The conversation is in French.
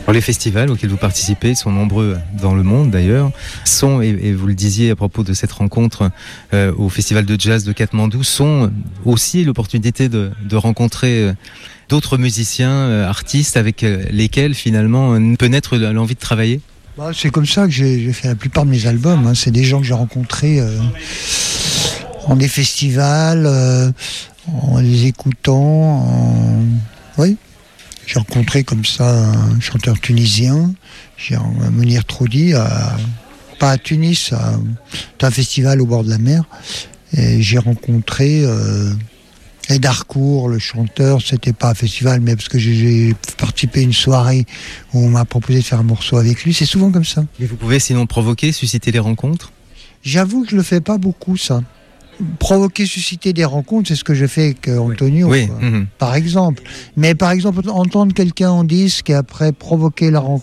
Alors, les festivals auxquels vous participez sont nombreux dans le monde d'ailleurs, et vous le disiez à propos de cette rencontre au Festival de Jazz de Katmandou, sont aussi l'opportunité de rencontrer d'autres musiciens, artistes avec lesquels finalement peut naître l'envie de travailler. C'est comme ça que j'ai fait la plupart de mes albums. C'est des gens que j'ai rencontrés en des festivals, en les écoutant. Oui. J'ai rencontré comme ça un chanteur tunisien, Mounir Troudi, pas à Tunis, à un festival au bord de la mer. Et j'ai rencontré Ed Harcourt, le chanteur. C'était pas un festival, mais parce que j'ai participé à une soirée où on m'a proposé de faire un morceau avec lui. C'est souvent comme ça. Et vous pouvez sinon provoquer, susciter les rencontres ? J'avoue que je le fais pas beaucoup, ça. Provoquer, susciter des rencontres, c'est ce que je fais avec Antonio, oui. Par exemple. Mais par exemple, entendre quelqu'un en disque et après provoquer la rencontre,